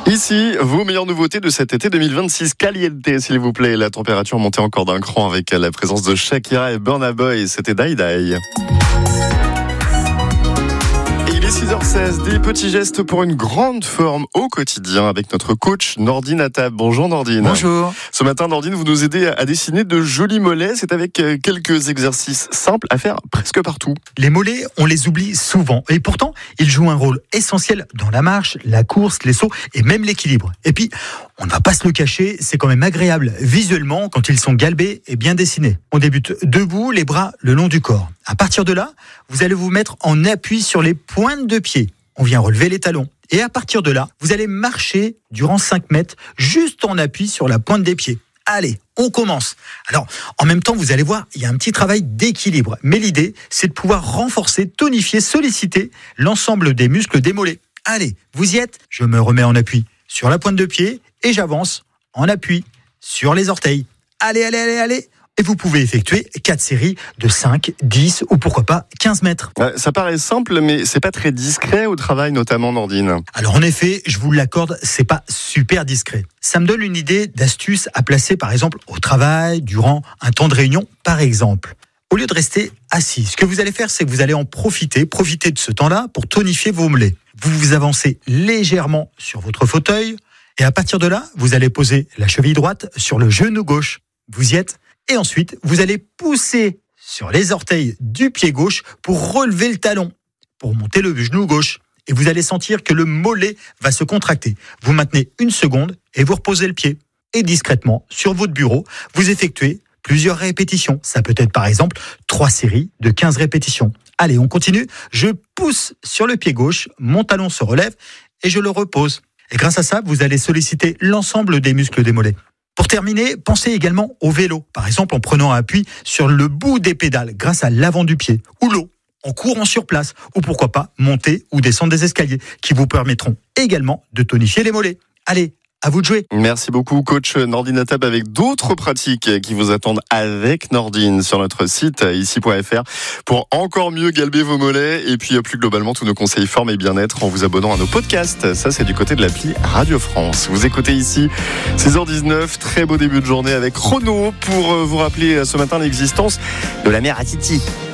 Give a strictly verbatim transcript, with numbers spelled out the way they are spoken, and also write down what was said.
Ici, vos meilleures nouveautés de cet été deux mille vingt-six. Caliente, s'il vous plaît. La température montait encore d'un cran avec la présence de Shakira et Burna Boy. C'était Die Die. six heures seize, des petits gestes pour une grande forme au quotidien avec notre coach Nordine Attab. Bonjour Nordine. Bonjour. Ce matin Nordine, vous nous aidez à dessiner de jolis mollets. C'est avec quelques exercices simples à faire presque partout. Les mollets, on les oublie souvent et pourtant, ils jouent un rôle essentiel dans la marche, la course, les sauts et même l'équilibre. Et puis, on ne va pas se le cacher, c'est quand même agréable visuellement quand ils sont galbés et bien dessinés. On débute debout, les bras le long du corps. À partir de là, vous allez vous mettre en appui sur les pointes de pied. On vient relever les talons. Et à partir de là, vous allez marcher durant cinq mètres, juste en appui sur la pointe des pieds. Allez, on commence. Alors, en même temps, vous allez voir, il y a un petit travail d'équilibre. Mais l'idée, c'est de pouvoir renforcer, tonifier, solliciter l'ensemble des muscles des mollets. Allez, vous y êtes ? Je me remets en appui sur la pointe de pied et j'avance en appui sur les orteils. Allez, allez, allez, allez. Et vous pouvez effectuer quatre séries de cinq, dix ou pourquoi pas quinze mètres. Ça paraît simple, mais c'est pas très discret au travail, notamment Nordine. Alors en effet, je vous l'accorde, c'est pas super discret. Ça me donne une idée d'astuce à placer par exemple au travail, durant un temps de réunion par exemple. Au lieu de rester assis, ce que vous allez faire, c'est que vous allez en profiter, profiter de ce temps-là pour tonifier vos mollets. Vous vous avancez légèrement sur votre fauteuil et à partir de là, vous allez poser la cheville droite sur le genou gauche. Vous y êtes ? Et ensuite, vous allez pousser sur les orteils du pied gauche pour relever le talon, pour monter le genou gauche. Et vous allez sentir que le mollet va se contracter. Vous maintenez une seconde et vous reposez le pied. Et discrètement, sur votre bureau, vous effectuez plusieurs répétitions. Ça peut être par exemple trois séries de quinze répétitions. Allez, on continue. Je pousse sur le pied gauche, mon talon se relève et je le repose. Et grâce à ça, vous allez solliciter l'ensemble des muscles des mollets. Pour terminer, pensez également au vélo, par exemple en prenant appui sur le bout des pédales grâce à l'avant du pied, ou l'eau, en courant sur place, ou pourquoi pas monter ou descendre des escaliers, qui vous permettront également de tonifier les mollets. Allez, à vous de jouer. Merci beaucoup, coach Nordine Attab, avec d'autres pratiques qui vous attendent avec Nordine sur notre site ici point f r pour encore mieux galber vos mollets et puis plus globalement tous nos conseils forme et bien-être en vous abonnant à nos podcasts. Ça, c'est du côté de l'appli Radio France. Vous écoutez ici six heures dix-neuf, très beau début de journée avec Renaud pour vous rappeler ce matin l'existence de la mère à Titi.